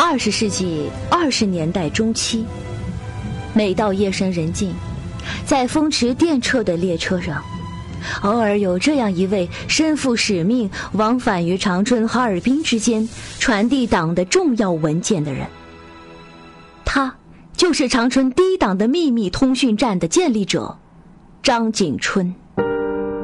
20世纪20年代中期，每到夜深人静，在风驰电掣的列车上，偶尔有这样一位身负使命往返于长春、哈尔滨之间，传递党的重要文件的人。他就是长春第一党的秘密通讯站的建立者张景春。